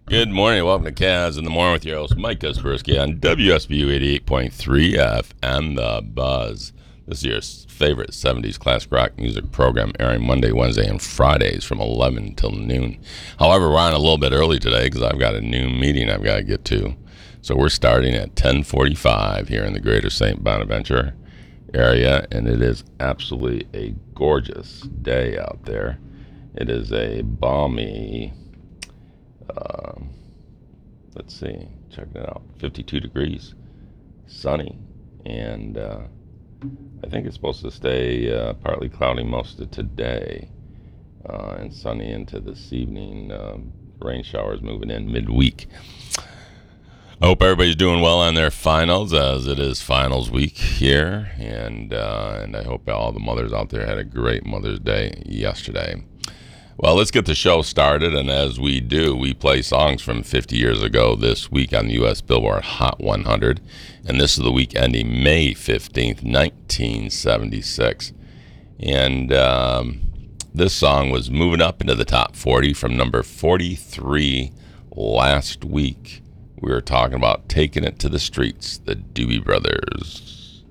Good morning. Welcome to Kaz in the Morning with your host, Mike Kaspersky on WSBU 88.3 FM, The Buzz. This is your favorite 70s classic rock music program airing Monday, Wednesday, and Fridays from 11 till noon. However, we're on a little bit early today because I've got a noon meeting I've got to get to. So we're starting at 10:45 here in the greater St. Bonaventure area, and it is absolutely a gorgeous day out there. It is a balmy... let's see, check it out, 52 degrees, sunny, and I think it's supposed to stay partly cloudy most of today and sunny into this evening. Rain showers moving in midweek. I hope everybody's doing well on their finals, as it is finals week here, and I hope all the mothers out there had a great Mother's Day yesterday. Well, let's get the show started, and as we do, we play songs from 50 years ago this week on the U.S. Billboard Hot 100, and this is the week ending May 15th, 1976. And this song was moving up into the top 40 from number 43 last week. We were talking about Taking It to the Streets, the Doobie Brothers.